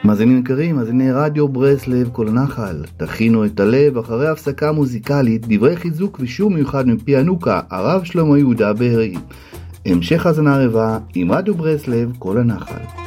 מאזינים יקרים, מאזיני רדיו ברסלב כל הנחל, תכינו את הלב אחרי הפסקה מוזיקלית, דברי חיזוק ושיעור מיוחד מפי הנוקה, הרב שלמה יהודה בארי. המשך הזנה רבה עם רדיו ברסלב כל הנחל.